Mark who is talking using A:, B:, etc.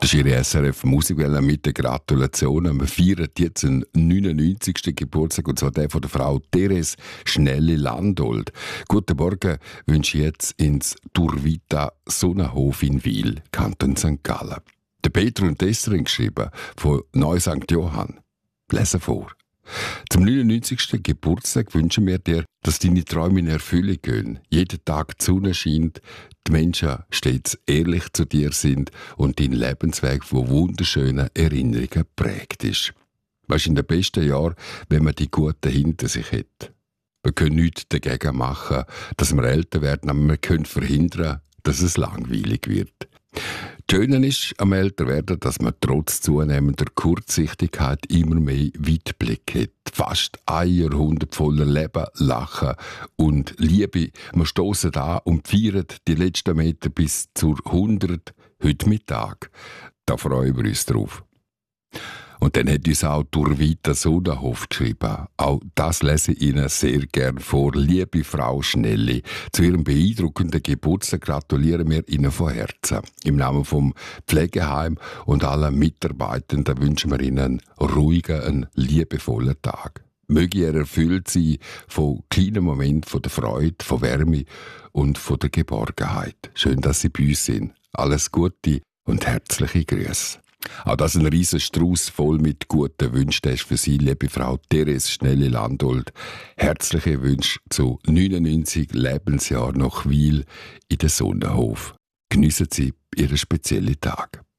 A: Das ist Ihre SRF-Musikwelle mit den Gratulationen. Wir feiern jetzt den 99. Geburtstag, und zwar der von der Frau Therese Schnelli-Landolt. Guten Morgen wünsche ich jetzt ins Turvita Sonnenhof in Wil, Kanton St. Gallen. Der Peter und Esther geschrieben von Neu-St. Johann. Lesen vor. Zum 99. Geburtstag wünschen wir dir, dass deine Träume in Erfüllung gehen. Jeden Tag die Sonne scheint, die Menschen stets ehrlich zu dir sind und dein Lebensweg von wunderschönen Erinnerungen geprägt ist. Was ist in den besten Jahren, wenn man die Guten hinter sich hat? Wir können nichts dagegen machen, dass wir älter werden, aber wir können verhindern, dass es langweilig wird. Das Schöne ist am Älterwerden, dass man trotz zunehmender Kurzsichtigkeit immer mehr Weitblick hat. Fast ein Jahrhundert voller Leben, Lachen und Liebe. Wir stoßen an und feiern die letzten Meter bis zur 100 heute Mittag. Da freuen wir uns drauf. Und dann hat uns auch Turvita Sonnenhof geschrieben. Auch das lese ich Ihnen sehr gern vor. Liebe Frau Schnelli, zu Ihrem beeindruckenden Geburtstag gratulieren wir Ihnen von Herzen. Im Namen vom Pflegeheim und allen Mitarbeitenden wünschen wir Ihnen einen ruhigen, einen liebevollen Tag. Möge er erfüllt sein von kleinen Momenten von der Freude, von Wärme und von der Geborgenheit. Schön, dass Sie bei uns sind. Alles Gute und herzliche Grüße. Auch das ein riesen Strauß voll mit guten Wünschen. Das ist für Sie, liebe Frau Therese Schnelli-Landolt. Herzliche Wünsche zu 99 Lebensjahren nach Wil in den Sonnenhof. Geniessen Sie Ihren speziellen Tag.